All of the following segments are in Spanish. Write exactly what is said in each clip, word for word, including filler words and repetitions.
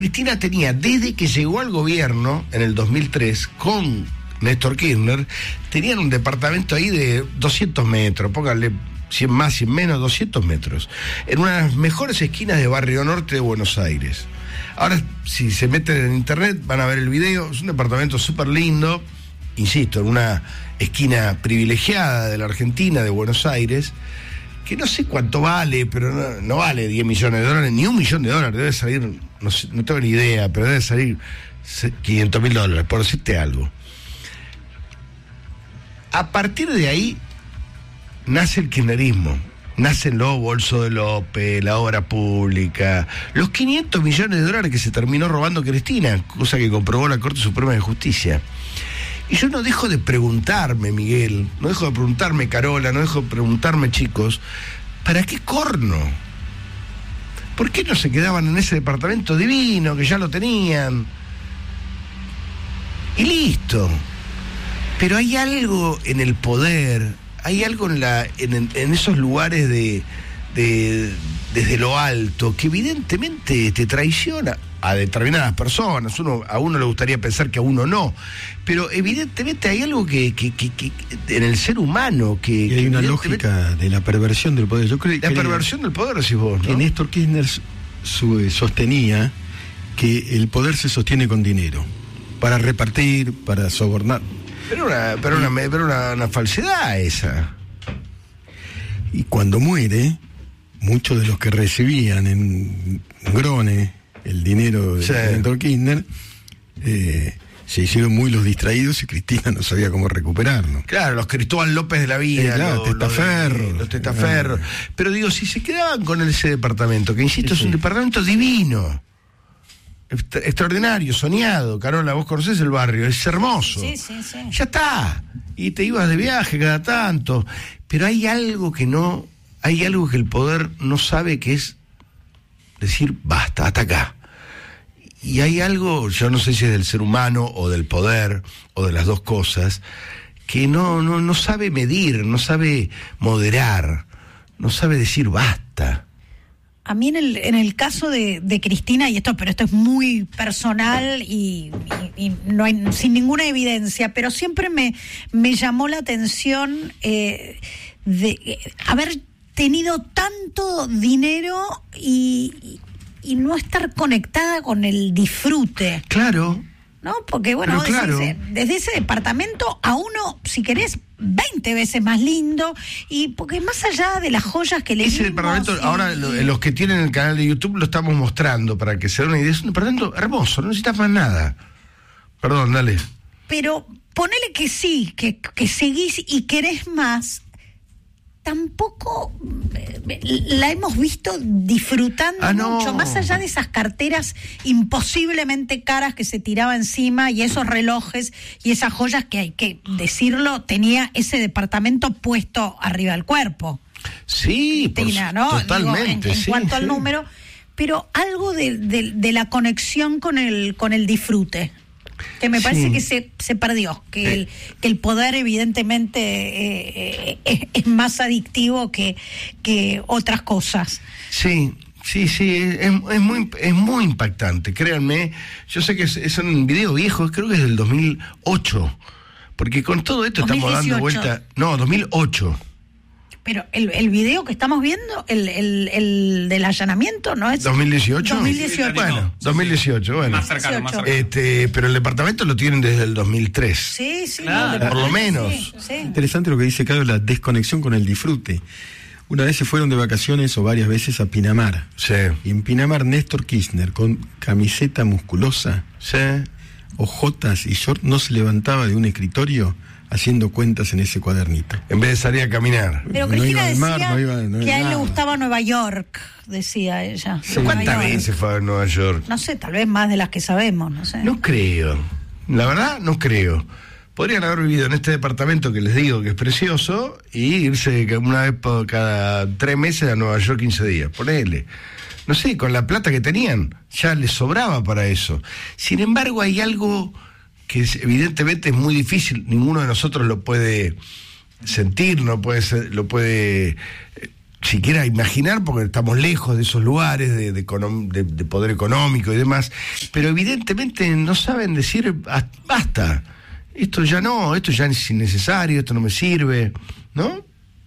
Cristina tenía, desde que llegó al gobierno en el dos mil tres con Néstor Kirchner, tenían un departamento ahí de doscientos metros, pónganle cien más, cien menos, doscientos metros, en una de las mejores esquinas de Barrio Norte de Buenos Aires. Ahora, si se meten en internet, van a ver el video. Es un departamento súper lindo, insisto, en una esquina privilegiada de la Argentina, de Buenos Aires, que no sé cuánto vale, pero no, no vale diez millones de dólares, ni un millón de dólares, debe salir, no sé, no tengo ni idea, pero debe salir quinientos mil dólares, por decirte algo. A partir de ahí nace el kirchnerismo, nacen los bolsos de López, la obra pública, los quinientos millones de dólares que se terminó robando Cristina, cosa que comprobó la Corte Suprema de Justicia. Y yo no dejo de preguntarme, Miguel, no dejo de preguntarme, Carola, no dejo de preguntarme, chicos, ¿para qué corno? ¿Por qué no se quedaban en ese departamento divino, que ya lo tenían? Y listo. Pero hay algo en el poder, hay algo en, la, en, en esos lugares de, de desde lo alto, que evidentemente te traiciona a determinadas personas. Uno, a uno le gustaría pensar que a uno no, pero evidentemente hay algo que, que, que, que en el ser humano que, y hay que una lógica de la perversión del poder. Yo creo la que perversión del poder, decís vos, ¿no? Que Néstor Kirchner su, sostenía que el poder se sostiene con dinero, para repartir, para sobornar. Pero una, pero una, pero una, una falsedad esa. Y cuando muere, muchos de los que recibían en Grone el dinero de sí. Néstor Kirchner eh, se hicieron muy los distraídos y Cristina no sabía cómo recuperarlo. Claro, los Cristóbal López de la vida, eh, claro, los testaferros. Los testaferros. Eh. Pero digo, si se quedaban con ese departamento, que insisto, sí, es un sí. departamento divino, extraordinario, soñado. Carola, vos conocés el barrio, es hermoso. Sí, sí, sí. Ya está. Y te ibas de viaje cada tanto. Pero hay algo que no, hay algo que el poder no sabe, que es decir, basta, hasta acá. Y hay algo, yo no sé si es del ser humano o del poder o de las dos cosas, que no, no, no sabe medir, no sabe moderar, no sabe decir basta. A mí en el, en el caso de, de Cristina, y esto, pero esto es muy personal y, y, y no hay sin ninguna evidencia, pero siempre me, me llamó la atención eh, de eh, haber tenido tanto dinero y, y no estar conectada con el disfrute. Claro. ¿No? Porque, bueno, claro. desde, desde ese departamento a uno, si querés, veinte veces más lindo, y porque más allá de las joyas que le ese departamento, y, ahora lo, los que tienen el canal de YouTube lo estamos mostrando para que se den una idea. Es un departamento hermoso, no necesitas más nada. Perdón, dale. Pero ponele que sí, que, que seguís y querés más. Tampoco eh, la hemos visto disfrutando ah, no. mucho, más allá de esas carteras imposiblemente caras que se tiraba encima y esos relojes y esas joyas que, hay que decirlo, tenía ese departamento puesto arriba del cuerpo. Sí, Cristina, ¿no? Totalmente. Digo, en, en sí, cuanto sí. al número, pero algo de, de, de la conexión con el, con el disfrute. Que me parece sí. que se, se perdió, que, eh. el, que el poder evidentemente eh, eh, es más adictivo que, que otras cosas. Sí, sí, sí, es, es, muy, es muy impactante, créanme. Yo sé que es, es un video viejo, creo que es del dos mil ocho, porque con todo esto dos mil dieciocho. Estamos dando vuelta... No, dos mil ocho. Pero el, el video que estamos viendo, el, el, el del allanamiento, ¿no es? ¿dos mil dieciocho? dos mil dieciocho. Bueno, dos mil dieciocho, bueno. Más cercano, más cercano. Este, pero el departamento lo tienen desde el dos mil tres. Sí, sí. Claro. No, por lo menos. Sí, sí. Interesante lo que dice Carlos, la desconexión con el disfrute. Una vez se fueron de vacaciones o varias veces a Pinamar. Sí. Y en Pinamar Néstor Kirchner, con camiseta musculosa, sí. ojotas y short, no se levantaba de un escritorio haciendo cuentas en ese cuadernito. En vez de salir a caminar. Pero no Cristina iba al decía mar, no iba, no que a él nada. le gustaba Nueva York, decía ella. Sí. ¿Cuántas veces fue a Nueva York? No sé, tal vez más de las que sabemos, no sé. No creo. La verdad, no creo. Podrían haber vivido en este departamento que les digo que es precioso y irse una vez por cada tres meses a Nueva York quince días. Ponele. No sé, con la plata que tenían, ya les sobraba para eso. Sin embargo, hay algo que es, evidentemente es muy difícil, ninguno de nosotros lo puede sentir, no puede ser, lo puede siquiera imaginar, porque estamos lejos de esos lugares de, de, de, de poder económico y demás, pero evidentemente no saben decir basta, esto ya no, esto ya es innecesario, esto no me sirve, ¿no?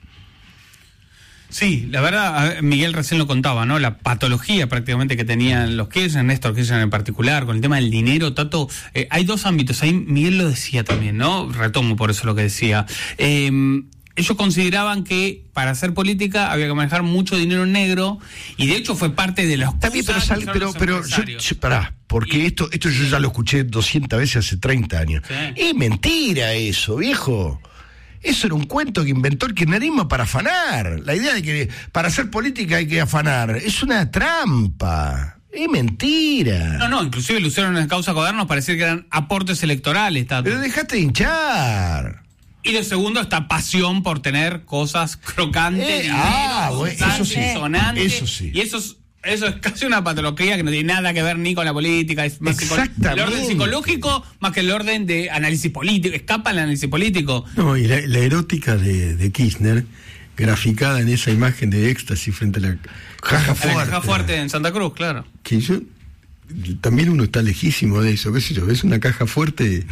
Sí, la verdad, Miguel recién lo contaba, ¿no? La patología prácticamente que tenían los Kirchner, Néstor Kirchner en particular, con el tema del dinero, Tato, eh, hay dos ámbitos, ahí Miguel lo decía también, ¿no? Retomo por eso lo que decía. Eh, ellos consideraban que para hacer política había que manejar mucho dinero negro, y de hecho fue parte de los... También, pero, sal, pero, pero yo, yo, pará, porque y, esto, esto yo ya lo escuché doscientas veces hace treinta años. Sí. Es mentira eso, viejo. Eso era un cuento que inventó el kirchnerismo para afanar. La idea de que para hacer política hay que afanar es una trampa. Es mentira. No, no, inclusive lo usaron en Causa Cuadernos para decir que eran aportes electorales, Tato. Pero dejate de hinchar. Y lo segundo, esta pasión por tener cosas crocantes, eh, dinero, ah, bueno, eso sí, sonantes, eso sí. Y eso es, eso es casi una patología que no tiene nada que ver ni con la política, es más que con el orden psicológico, más que el orden de análisis político, escapa el análisis político. No, y la, la erótica de, de Kirchner, graficada en esa imagen de éxtasis frente a la caja fuerte. La caja fuerte en Santa Cruz, claro. Que yo, también uno está lejísimo de eso, qué sé yo, es una caja fuerte...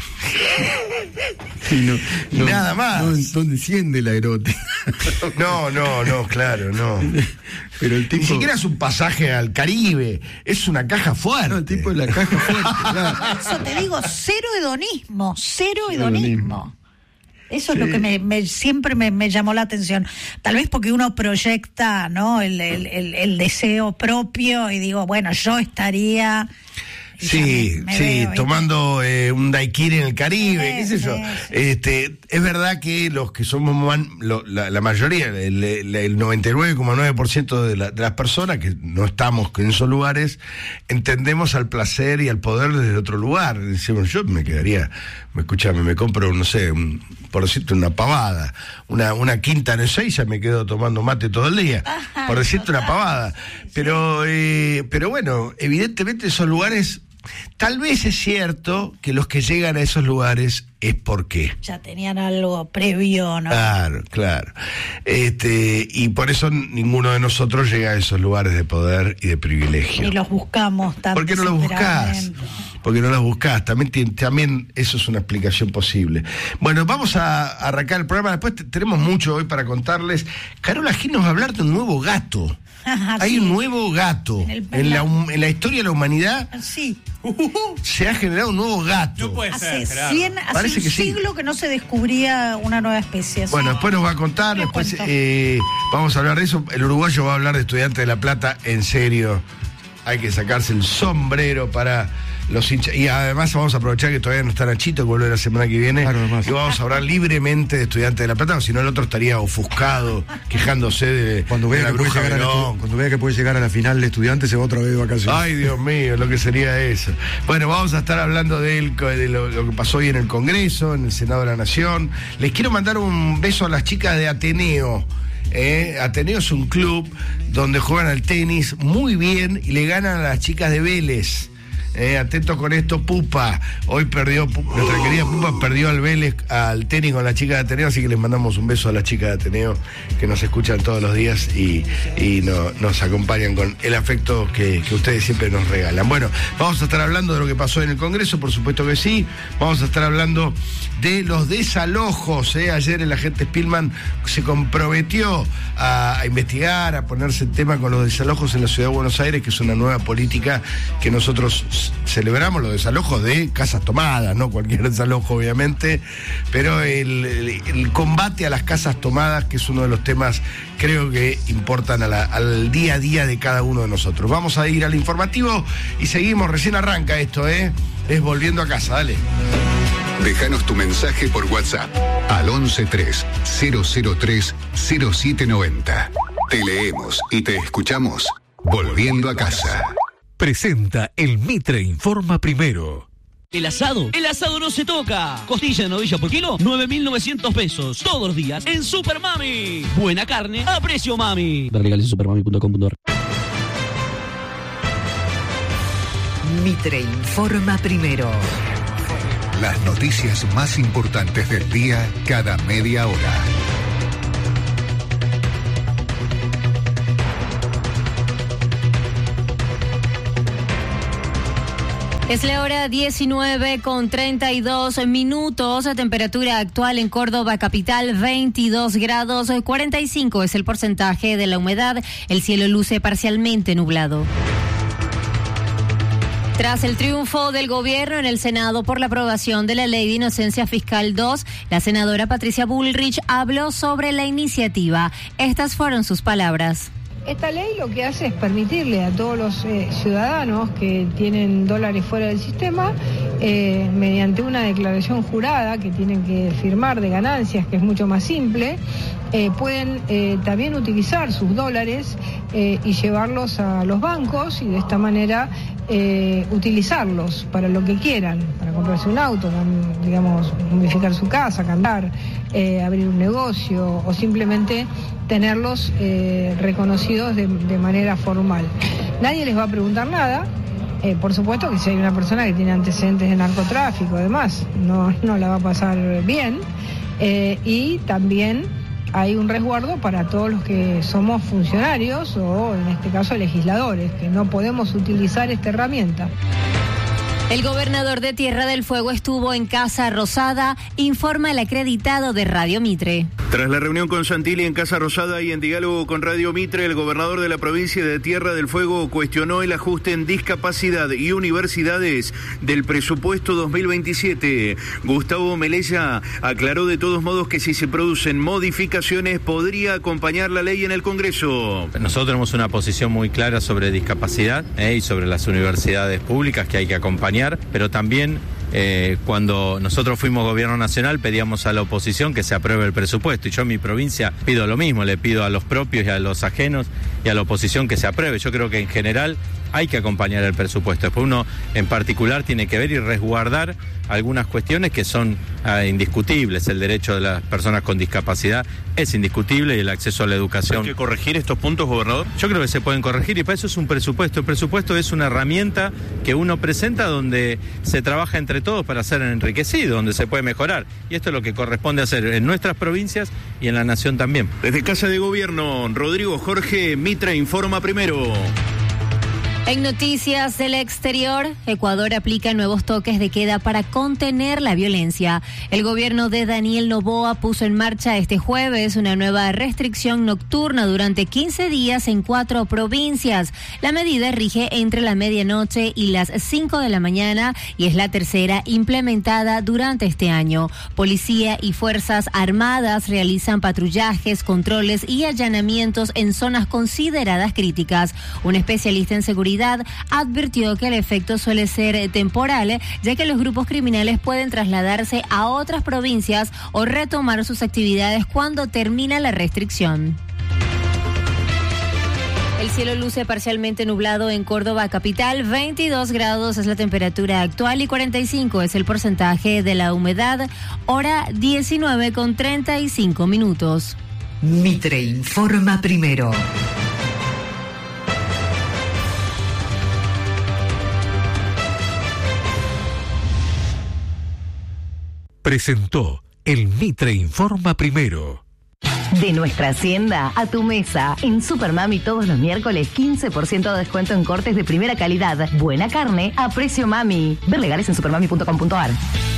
Y no, no, nada más. No, no enciende la erótica. No, no, no, claro, no. Pero el tipo... Ni siquiera es un pasaje al Caribe, es una caja fuerte. No, el tipo es la caja fuerte. Claro. Eso te digo, cero hedonismo, cero hedonismo. Eso sí. Es lo que me, me siempre me, me llamó la atención. Tal vez porque uno proyecta, ¿no? el, el, el, el deseo propio y digo, bueno, yo estaría... Sí, me, me sí, veo, tomando eh, un daiquiri en el Caribe, sí, qué sé yo. Sí, sí. Este, es verdad que los que somos man, lo, la, la mayoría, el, el, el noventa y nueve coma nueve por ciento de, la, de las personas que no estamos en esos lugares, entendemos al placer y al poder desde otro lugar. Decimos, yo me quedaría, me escuchame, me compro, no sé, un, por decirte una pavada, una, una quinta en Ezeiza, me quedo tomando mate todo el día, Ajá, por decirte total. Una pavada. Pero, eh, pero bueno, evidentemente esos lugares... Tal vez es cierto que los que llegan a esos lugares es porque ya tenían algo previo, ¿no? Claro, claro. Este, y por eso ninguno de nosotros llega a esos lugares de poder y de privilegio. Ni los buscamos tanto. ¿Por qué no los buscás? Porque no los buscás. También, también eso es una explicación posible. Bueno, vamos a arrancar el programa. Después t- tenemos mucho hoy para contarles. Carola Gil nos va a hablar de un nuevo gato. Ajá, Hay sí. un nuevo gato. En, el, en, la, en la historia de la humanidad. Sí. Se ha generado un nuevo gato. No puede hace ser, cien, hace Parece un que siglo sí. que no se descubría una nueva especie. Bueno, después nos va a contar, después eh, vamos a hablar de eso. El uruguayo va a hablar de Estudiantes de La Plata, en serio. Hay que sacarse el sombrero para los hinchas. Y además vamos a aprovechar que todavía no está Nachito, que vuelve la semana que viene. Claro, y vamos a hablar libremente de Estudiantes de La Plata, si no el otro estaría ofuscado, quejándose de, cuando vea de la que bruja puede llegar a la, Cuando vea que puede llegar a la final de Estudiantes, se va otra vez de vacaciones. Ay, Dios mío, lo que sería eso. Bueno, vamos a estar hablando de, él, de lo, lo que pasó hoy en el Congreso, en el Senado de la Nación. Les quiero mandar un beso a las chicas de Ateneo. Eh, Ateneo es un club donde juegan al tenis muy bien y le ganan a las chicas de Vélez. Eh, atentos con esto, Pupa. Hoy perdió, nuestra querida Pupa perdió al Vélez, al tenis con la chica de Ateneo, así que les mandamos un beso a las chicas de Ateneo que nos escuchan todos los días y, y no, nos acompañan con el afecto que, que ustedes siempre nos regalan. Bueno, vamos a estar hablando de lo que pasó en el Congreso, por supuesto que sí. Vamos a estar hablando de los desalojos. Eh. Ayer el agente Spillman se comprometió a, a investigar, a ponerse en tema con los desalojos en la Ciudad de Buenos Aires, que es una nueva política que nosotros celebramos, los desalojos de casas tomadas, no cualquier desalojo obviamente, pero el, el, el combate a las casas tomadas, que es uno de los temas creo que importan a la, al día a día de cada uno de nosotros. Vamos a ir al informativo y seguimos, recién arranca esto, ¿eh? Es Volviendo a Casa, dale. Déjanos tu mensaje por WhatsApp al once tres cero cero tres cero siete noventa. Te leemos y te escuchamos Volviendo a Casa. Presenta el Mitre Informa Primero. El asado, el asado no se toca. Costilla de novilla por kilo, nueve mil novecientos pesos. Todos los días en Super Mami. Buena carne a precio mami. Ver legales en supermami punto com punto a r. Mitre Informa Primero. Las noticias más importantes del día cada media hora. Es la hora diecinueve con treinta y dos minutos. La temperatura actual en Córdoba capital veintidós grados, cuarenta y cinco es el porcentaje de la humedad. El cielo luce parcialmente nublado. Tras el triunfo del gobierno en el Senado por la aprobación de la Ley de Inocencia Fiscal dos, la senadora Patricia Bullrich habló sobre la iniciativa. Estas fueron sus palabras. Esta ley lo que hace es permitirle a todos los eh, ciudadanos que tienen dólares fuera del sistema, eh, mediante una declaración jurada que tienen que firmar de ganancias, que es mucho más simple, eh, pueden eh, también utilizar sus dólares eh, y llevarlos a los bancos y de esta manera eh, utilizarlos para lo que quieran, para comprarse un auto, digamos, modificar su casa, cantar, eh, abrir un negocio o simplemente tenerlos eh, reconocidos de, de manera formal. Nadie les va a preguntar nada, eh, por supuesto que si hay una persona que tiene antecedentes de narcotráfico, además, no, no la va a pasar bien, eh, y también hay un resguardo para todos los que somos funcionarios o en este caso legisladores, que no podemos utilizar esta herramienta. El gobernador de Tierra del Fuego estuvo en Casa Rosada, informa el acreditado de Radio Mitre. Tras la reunión con Santilli en Casa Rosada y en diálogo con Radio Mitre, el gobernador de la provincia de Tierra del Fuego cuestionó el ajuste en discapacidad y universidades del presupuesto dos mil veintisiete. Gustavo Melella aclaró de todos modos que si se producen modificaciones podría acompañar la ley en el Congreso. Nosotros tenemos una posición muy clara sobre discapacidad eh, y sobre las universidades públicas que hay que acompañar. Pero también eh, cuando nosotros fuimos gobierno nacional pedíamos a la oposición que se apruebe el presupuesto y yo en mi provincia pido lo mismo, le pido a los propios y a los ajenos y a la oposición que se apruebe. Yo creo que en general hay que acompañar el presupuesto. Después uno en particular tiene que ver y resguardar algunas cuestiones que son uh, indiscutibles. El derecho de las personas con discapacidad es indiscutible y el acceso a la educación. ¿Hay que corregir estos puntos, gobernador? Yo creo que se pueden corregir y para eso es un presupuesto. El presupuesto es una herramienta que uno presenta donde se trabaja entre todos para ser enriquecido, donde se puede mejorar. Y esto es lo que corresponde hacer en nuestras provincias y en la nación también. Desde Casa de Gobierno, Rodrigo Jorge, Mitre informa primero. En noticias del exterior, Ecuador aplica nuevos toques de queda para contener la violencia. El gobierno de Daniel Noboa puso en marcha este jueves una nueva restricción nocturna durante quince días en cuatro provincias. La medida rige entre la medianoche y las cinco de la mañana y es la tercera implementada durante este año. Policía y Fuerzas Armadas realizan patrullajes, controles y allanamientos en zonas consideradas críticas. Un especialista en seguridad advirtió que el efecto suele ser temporal, ya que los grupos criminales pueden trasladarse a otras provincias o retomar sus actividades cuando termina la restricción. El cielo luce parcialmente nublado en Córdoba capital, veintidós grados es la temperatura actual y cuarenta y cinco es el porcentaje de la humedad, hora diecinueve con treinta y cinco minutos. Mitre informa primero. Presentó el Mitre Informa Primero. De nuestra hacienda a tu mesa. En Supermami todos los miércoles quince por ciento de descuento en cortes de primera calidad. Buena carne a precio mami. Ver legales en supermami punto com punto ar.